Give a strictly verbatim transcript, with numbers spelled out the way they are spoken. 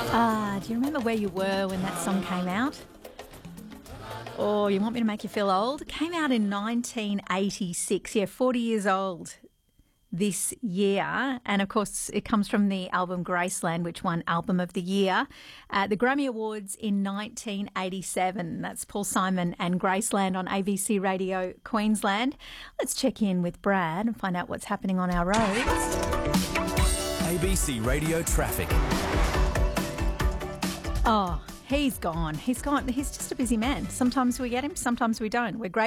Ah, do you remember where you were when that song came out? Oh, you want me to make you feel old? It came out in nineteen eighty-six. Yeah, forty years old this year. And, of course, it comes from the album Graceland, which won Album of the Year at the Grammy Awards in nineteen eighty-seven. That's Paul Simon and Graceland on A B C Radio Queensland. Let's check in with Brad and find out what's happening on our roads. A B C Radio Traffic. Oh, he's gone. He's gone. He's just a busy man. Sometimes we get him, sometimes we don't. We're great.